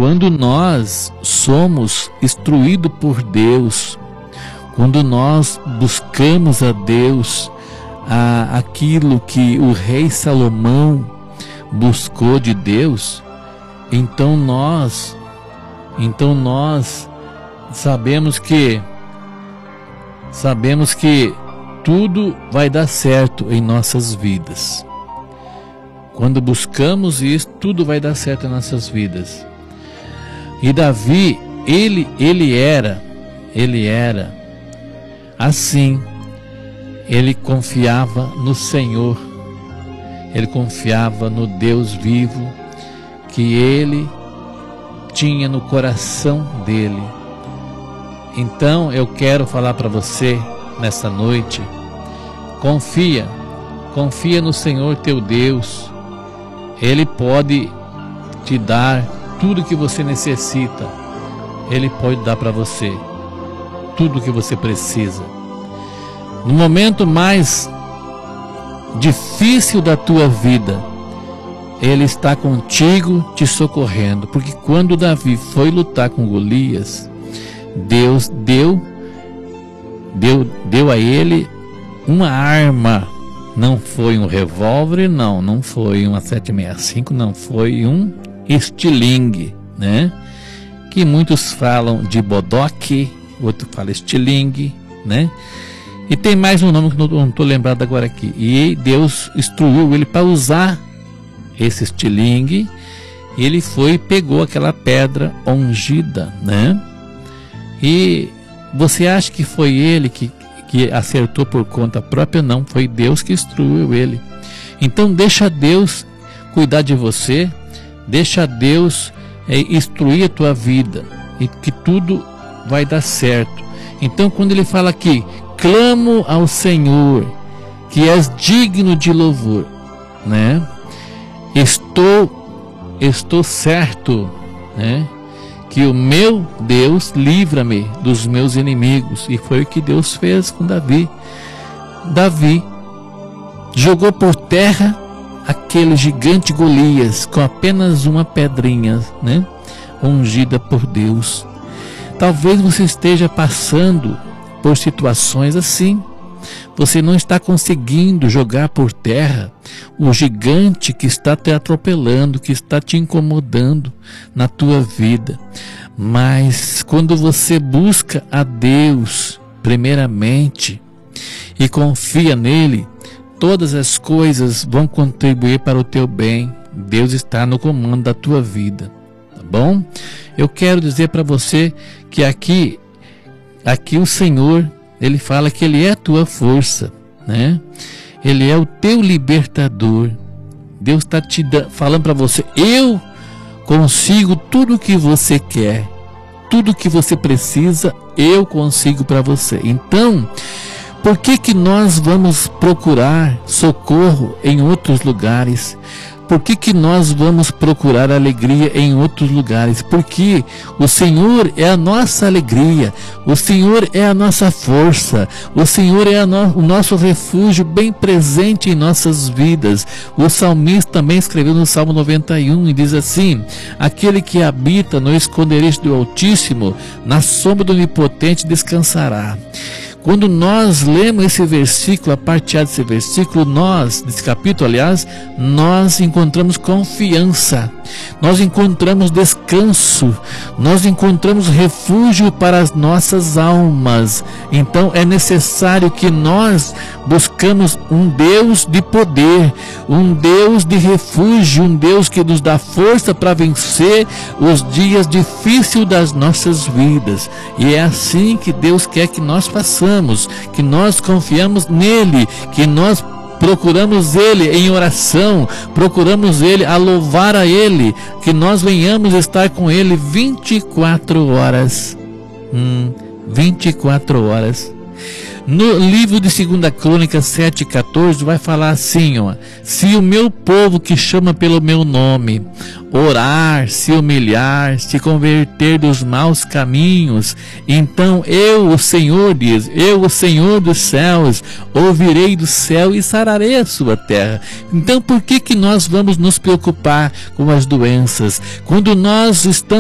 quando nós somos instruídos por Deus, quando nós buscamos a Deus, aquilo que o rei Salomão buscou de Deus, então nós sabemos que tudo vai dar certo em nossas vidas. Quando buscamos isso, tudo vai dar certo em nossas vidas. E Davi, ele era assim. Ele confiava no Senhor, ele confiava no Deus vivo que ele tinha no coração dele. Então eu quero falar para você nessa noite: confia no Senhor teu Deus. Ele pode te dar tudo que você necessita. Ele pode dar para você tudo que você precisa. No momento mais difícil da tua vida, Ele está contigo, te socorrendo. Porque quando Davi foi lutar com Golias, Deus deu a ele uma arma. Não foi um revólver, não foi uma 765, não foi um estilingue, né? Que muitos falam de bodoque, outro fala estilingue, né? E tem mais um nome que não estou lembrado agora aqui. E Deus instruiu ele para usar esse estilingue. Ele foi e pegou aquela pedra ungida, né? E você acha que foi ele que acertou por conta própria? Não, foi Deus que instruiu ele. Então deixa Deus cuidar de você, deixa Deus instruir a tua vida, e que tudo vai dar certo. Então quando ele fala aqui: clamo ao Senhor, que és digno de louvor, né? Estou certo, né? Que o meu Deus livra-me dos meus inimigos. E foi o que Deus fez com Davi. Davi jogou por terra aquele gigante Golias com apenas uma pedrinha, né? Ungida por Deus. Talvez você esteja passando por situações assim. Você não está conseguindo jogar por terra o gigante que está te atropelando, que está te incomodando na tua vida. Mas quando você busca a Deus primeiramente e confia nele, todas as coisas vão contribuir para o teu bem. Deus está no comando da tua vida, tá bom? Eu quero dizer para você que aqui o Senhor, Ele fala que Ele é a tua força, né? Ele é o teu libertador. Deus está te falando para você: eu consigo tudo o que você quer, tudo o que você precisa, eu consigo para você. Então, por que nós vamos procurar socorro em outros lugares? Por que nós vamos procurar alegria em outros lugares? Porque o Senhor é a nossa alegria, o Senhor é a nossa força, o Senhor é o nosso refúgio bem presente em nossas vidas. O salmista também escreveu no Salmo 91 e diz assim: aquele que habita no esconderijo do Altíssimo, na sombra do Onipotente descansará. Quando nós lemos esse versículo, a parte A desse versículo, desse capítulo, aliás, nós encontramos confiança, nós encontramos descanso, nós encontramos refúgio para as nossas almas. Então é necessário que nós buscamos um Deus de poder, um Deus de refúgio, um Deus que nos dá força para vencer os dias difíceis das nossas vidas. E é assim que Deus quer que nós façamos, que nós confiamos nele, que nós procuramos Ele em oração, procuramos Ele a louvar a Ele, que nós venhamos estar com Ele 24 horas. 24 horas. No livro de 2 Crônicas 7,14 vai falar assim, ó: se o meu povo que chama pelo meu nome orar, se humilhar, se converter dos maus caminhos, então eu, o Senhor, diz, eu, o Senhor dos céus, ouvirei do céu e sararei a sua terra. Então por que nós vamos nos preocupar com as doenças? Quando nós estamos